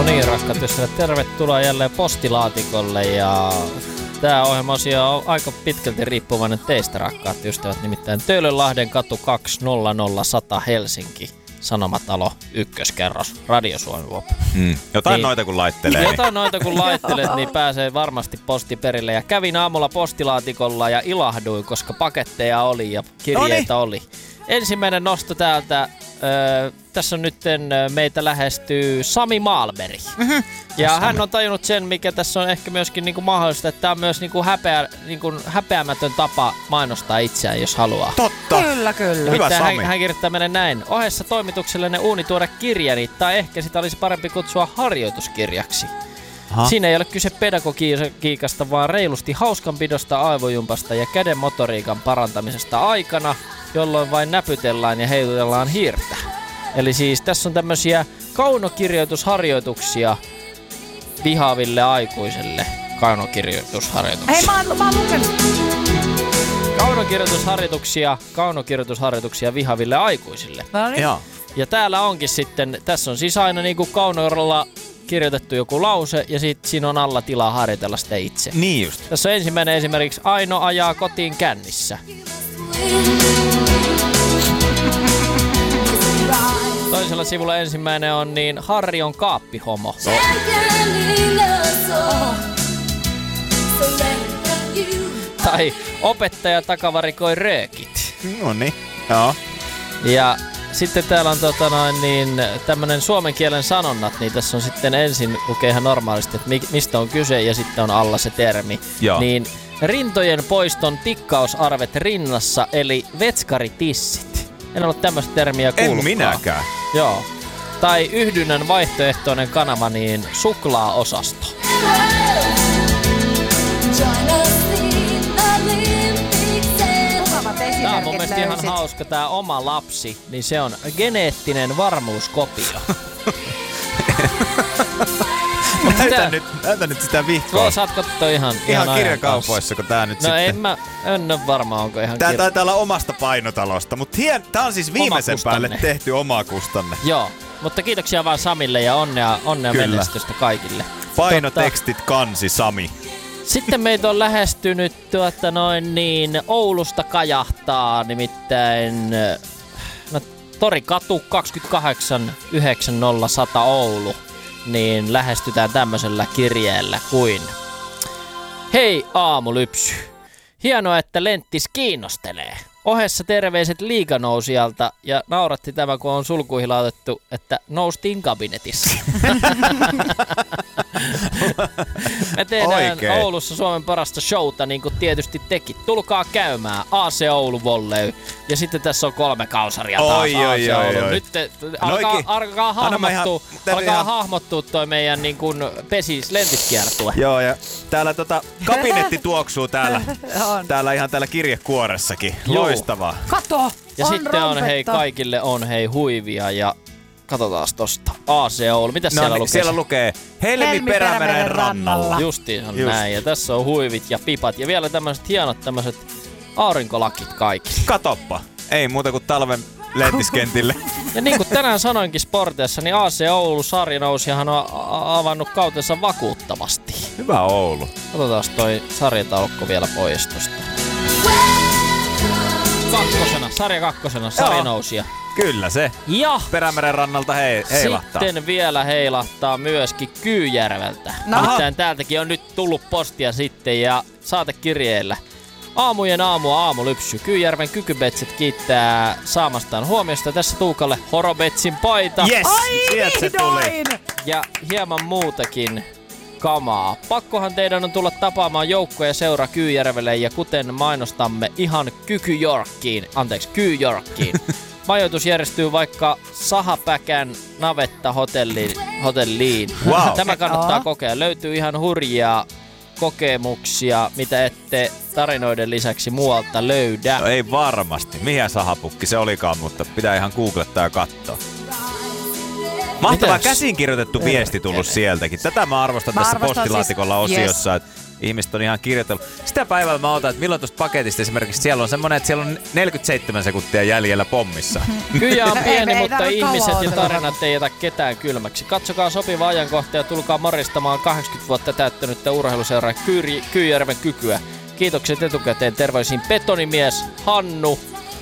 niin, rakkaat ystävät, tervetuloa jälleen Postilaatikolle ja tää ohjelma on aika pitkälti riippuvainen teistä, rakkaat ystävät, nimittäin Töölönlahden katu 200100 Helsinki, Sanomatalo, ykköskerros, Radio Suomi Vop. Jotain noita kun laittelee. Jotain noita kun laittelet, niin pääsee varmasti posti perille. Ja kävin aamulla postilaatikolla ja ilahduin, koska paketteja oli ja kirjeitä oli. Ensimmäinen nosto täältä. Tässä on nyt meitä lähestyy Sami Malmberg. Ja hän on tajunnut sen, mikä tässä on ehkä myöskin niinku mahdollista, että tämä on myös häpeämätön tapa mainostaa itseään, jos haluaa. Totta. Kyllä. Hyvä Sami. Hän kirjoittaa meille näin. Ohessa toimituksellenne uunituore kirjani, tai ehkä sitä olisi parempi kutsua harjoituskirjaksi. Aha. Siinä ei ole kyse pedagogiikasta, vaan reilusti hauskanpidosta, aivojumpasta ja käden motoriikan parantamisesta aikana, jolloin vain näpytellään ja heilutellaan hiirtä. Eli siis tässä on tämmösiä kaunokirjoitusharjoituksia vihaaville aikuisille. Kaunokirjoitusharjoituksia. Hei, mä oon lukenut. Kaunokirjoitusharjoituksia vihaaville aikuisille. No niin. Ja täällä onkin sitten, tässä on siis aina niinku kaunorolla kirjoitettu joku lause ja sit siinä on alla tilaa harjoitella sitä itse. Niin just. Tässä on ensimmäinen esimerkiksi Aino ajaa kotiin kännissä. Toisella sivulla ensimmäinen on niin Harri on kaappihomo. Tai opettaja takavarikoi röökit. Noniin, joo. Ja sitten täällä on tämmönen suomen kielen sanonnat, niin tässä on sitten ensin lukee ihan normaalisti, että mistä on kyse ja sitten on alla se termi. Joo. Niin rintojen poiston tikkausarvet rinnassa, eli vetskaritissit. En ole tämmöistä termiä kuullutkaan. En minäkään. Joo. Tai yhdynnän vaihtoehtoinen kanava, niin suklaaosasto. Tää on mun mielestä ihan hauska, tää oma lapsi, niin se on geneettinen varmuuskopio. Näytä nyt sitä vihkoa. Tuo saat katsoa ihan kirjakaupoissa, kun tää nyt no sitten... en ole varma, onko ihan Tää taitaa olla omasta painotalosta, mutta tää on siis viimeisen päälle tehty omaa kustanne. Joo, mutta kiitoksia vaan Samille ja onnea menestystä kaikille. Painotekstit kansi Sami. Sitten meitä on lähestynyt Oulusta kajahtaa, nimittäin Torikatu 2890100 Oulu. Niin lähestytään tämmöisellä kirjeellä kuin: hei aamulypsy. Hienoa, että Lenttis kiinnostelee. Ohessa terveiset liiganousijalta ja nauratti tämä, kun on sulkuihin laitettu, että noustiin kabinetissa. Me tehdään Oulussa Suomen parasta showta, niin kuin tietysti teki. Tulkaa käymään. AC Oulu Volley. Ja sitten tässä on 3 kausaria taas. Oi. Nyt alkaa hahmottua toi meidän niin kuin Lentiskiertue. Joo, ja täällä kabinetti tuoksuu täällä ihan täällä kirjekuoressakin. Loistavaa. Kato! Ja sitten kaikille on huivia ja katsotaan tosta. AC Oulu. Mitäs siellä lukee? Siellä lukee Helmi Perämeren rannalla. Justiin on näin. Ja tässä on huivit ja pipat ja vielä tämmöiset hienot aurinkolakit kaikille. Katoppa. Ei muuta kuin talven lentiskentille. Ja niin kuin tänään sanoinkin sporteissa, niin AC Oulu sarjanousijahan on avannut kautensa vakuuttavasti. Hyvä Oulu. Katsotaan toi sarjataulukko vielä pois tosta. Sarja kakkosena, sarjanousija. Kyllä se. Ja Perämeren rannalta heilahtaa. Sitten vielä heilahtaa myöskin Kyyjärveltä. Nimittäin täältäkin on nyt tullut postia sitten ja saatekirjeellä. Aamujen aamulypsy. Kyyjärven Kykybetsit kiittää saamastaan huomiosta. Tässä Tuukalle Horobetsin paita. Yes, sieltä se tuli. Ja hieman muutakin kamaa. Pakkohan teidän on tulla tapaamaan joukkoja seura Kyyjärvelle ja kuten mainostamme ihan Kyyjorkkiin. Majoitus järjestyy vaikka Sahapäkän navetta-hotelliin. Wow. Tämä kannattaa kokea. Löytyy ihan hurjia kokemuksia, mitä ette tarinoiden lisäksi muualta löydä. No ei varmasti. Mihin sahapukki se olikaan, mutta pitää ihan googlettaa ja katsoa. Mahtava käsinkirjoitettu viesti tullut sieltäkin. Tätä mä arvostan tässä postilaatikolla osiossa. Yes. ihmiset on ihan kirjoitellut. Sitä päivällä mä otan, että milloin tuosta paketista esimerkiksi siellä on semmoinen, että siellä on 47 sekuntia jäljellä pommissa. Kyjä on pieni, mutta ihmiset ja tarinat ei jätä ketään kylmäksi. Katsokaa sopiva ajankohta ja tulkaa moristamaan 80 vuotta täyttänyttä urheiluseuraa Kyyjärven kykyä. Kiitokset etukäteen. Terveisiin Betonimies, Hannu.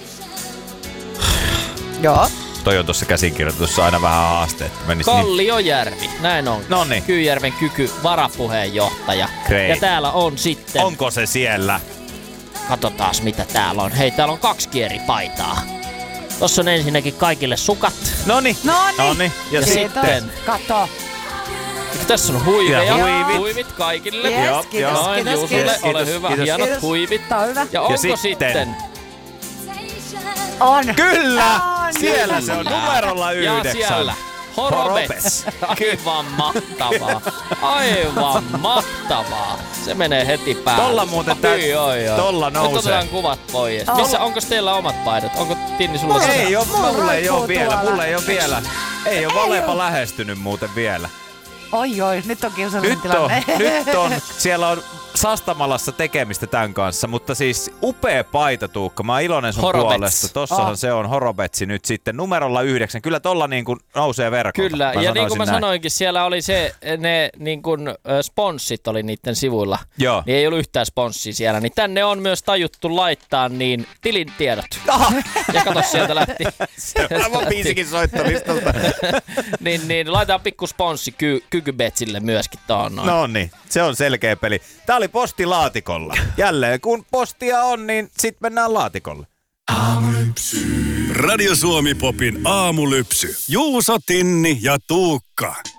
Joo. Toi on tuossa käsinkirjoitussa aina vähän haaste. Kalliojärvi, näin on. Noniin. Kyyjärven kyky varapuheenjohtaja. Great. Ja täällä on sitten... Onko se siellä? Katsotaas mitä täällä on. Hei, täällä on 2 kieripaitaa. Tossa on ensinnäkin kaikille sukat. Noniin. Ja sitten... Kato. Tässä on huiveja. Huivit kaikille. Yes, kiitos, Noin, kiitos, Juusulle, kiitos. ole hyvä. Kiitos. Hienot Kiitos. huivit. Tää on hyvä. Ja onko sitten? sitten... On. Kyllä! On, Siellä kyllä. se on numerolla 9. Ja siellä Horobets. Aivan mahtavaa. Aivan mahtavaa. Se menee heti päälle. Tolla muuten tolla nousee. Nyt otetaan kuvat pois. Missä, onko teillä omat paidat? Onko Tinni sulla sitä? Ei oo, mulle ei oo vielä. tuolla. Mulle ei oo vielä. Ei oo Valepa lähestynyt muuten vielä. Oi, nyt on kiusallinen tilanne. Nyt on. Siellä on Sastamalassa tekemistä tämän kanssa, mutta siis upea paita, Tuukka. Mä oon iloinen sun Horobets. puolesta. Tossahan se on Horobetsi nyt sitten numerolla 9. Kyllä tolla niin kuin nousee verkolta. Kyllä, ja niin kuin mä sanoinkin, siellä oli ne niin kuin sponssit oli niiden sivuilla. Joo. Niin ei ollut yhtään sponssia siellä. Niin tänne on myös tajuttu laittaa niin tilin tiedot. Aha. Ja kato, sieltä lähti. Aivan biisikin soittolistalta. niin laitetaan pikku sponssi Kykybetsille myöskin tuohon noin. No niin, se on selkeä peli. Tää oli postilaatikolla. Jälleen kun postia on, niin sit mennään laatikolle. Radio Suomi Popin aamulypsy. Juuso, Tinni ja Tuukka.